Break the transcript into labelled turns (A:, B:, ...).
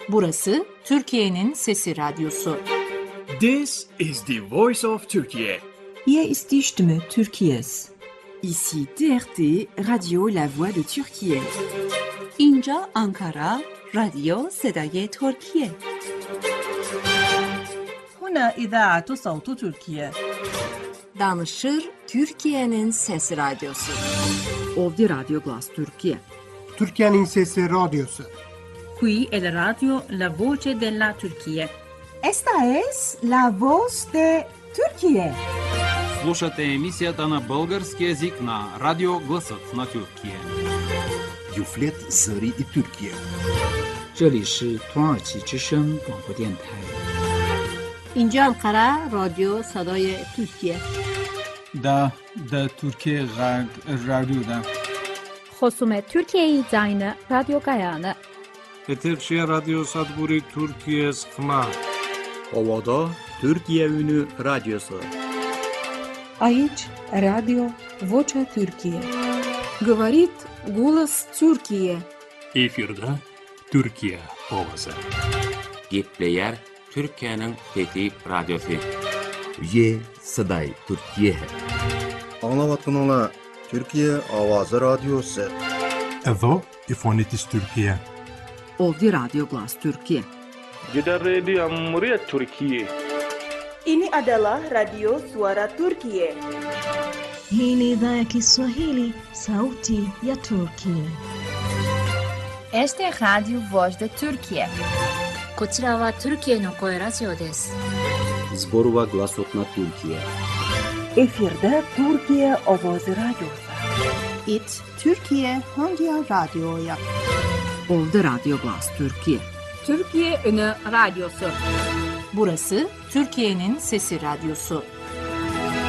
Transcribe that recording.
A: Burası Türkiye'nin Sesi Radyosu.
B: This is the voice of Turkey.
C: Hier ist die Stimme Türkiye's.
D: Ici TRT, Radio La Voix de Türkiye.
E: اینجا آنکارا، رادیو صدای ترکیه.
F: هنا إذاعة صوت تركيا.
A: Danışır Türkiye'nin Sesi Radyosu.
D: Ovdje Radio Glas Türkiye.
G: Türkiye'nin Sesi Radyosu.
F: Qui è la radio La Voce della Turchia.
C: Esta es la voz de Türkiye.
H: Слушате емисията на български език на Радио Гласът на Türkiye.
I: Юфлет Зари и Türkiye.
J: 这里是土耳其之声广播电台。
K: اینجا انقره رادیو صدای ترکیه.
L: دا Türkiye رادیو
M: خصوم ترکیه زاین رادیو گایانه.
N: Eterşehir Radyo Sadburi Türkiye Sıkma.
O: Ovada Türkiye Ünü Radyosu.
C: Aici Radio Vocea Türkiye.
D: Говорит голос Türkiye.
P: Efirde Türkiye ovası.
Q: Gepleyer Türkiye'nin Fethi Radyosu.
I: Ye Saday Türkiye.
R: Anlavatınla Türkiye Avazı Radyosu.
S: Evo İfonitis Türkiye.
D: Ovdje Radio Glas Türkiye.
T: Jeddah Radio Muria Türkiye.
U: Ini adalah Radio Suara Turkiye.
V: Hii ni idhaa ya Kiswahili, sauti ya Turkiye.
W: Este es Radio Voz de Turkiye.
X: こちらはトルキエの声ラジオです。
O: Zborova Glasot na Türkiye.
U: Efirde Türkiye Avazı Radyosu.
Y: It Türkiye Hangi Radyo'ya?
D: Ovdje Radio Glas Türkiye.
A: Türkiye Ünü Radyosu. Burası Türkiye'nin Sesi Radyosu.